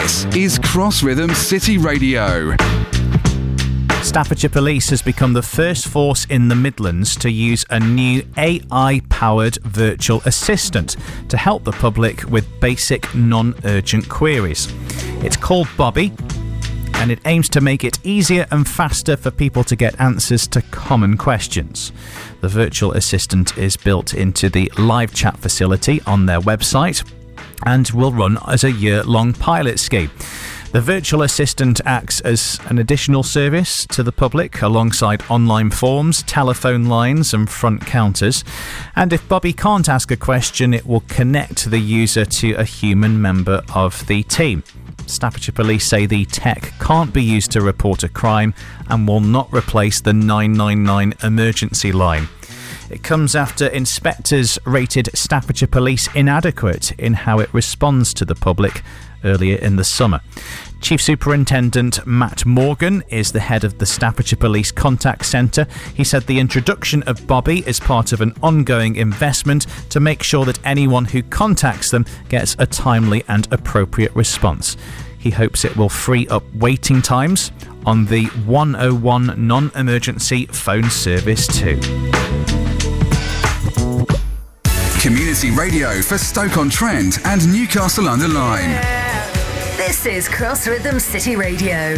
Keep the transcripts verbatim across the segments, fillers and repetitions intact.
This is Cross Rhythm City Radio. Staffordshire Police has become the first force in the Midlands to use a new A I-powered virtual assistant to help the public with basic non-urgent queries. It's called Bobby, and it aims to make it easier and faster for people to get answers to common questions. The virtual assistant is built into the live chat facility on their website and will run as a year-long pilot scheme. The virtual assistant acts as an additional service to the public alongside online forms, telephone lines and front counters. And if Bobby can't ask a question, it will connect the user to a human member of the team. Staffordshire Police say the tech can't be used to report a crime and will not replace the nine nine nine emergency line. It comes after inspectors rated Staffordshire Police inadequate in how it responds to the public earlier in the summer. Chief Superintendent Matt Morgan is the head of the Staffordshire Police Contact Centre. He said the introduction of Bobby is part of an ongoing investment to make sure that anyone who contacts them gets a timely and appropriate response. He hopes it will free up waiting times on the one oh one non-emergency phone service too. Community radio for Stoke-on-Trent and Newcastle-under-Lyme. This is Cross Rhythm City Radio.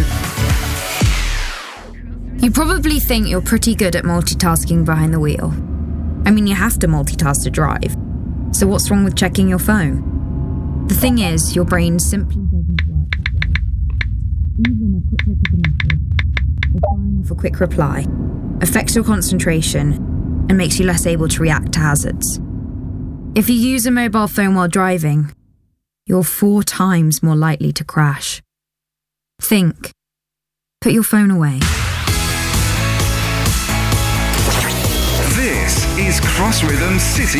You probably think you're pretty good at multitasking behind the wheel. I mean, you have to multitask to drive. So what's wrong with checking your phone? The thing is, your brain simply doesn't work that way. Even a quick look at a message, or firing off a quick reply, affects your concentration and makes you less able to react to hazards. If you use a mobile phone while driving, you're four times more likely to crash. Think. Put your phone away. This is Cross Rhythm City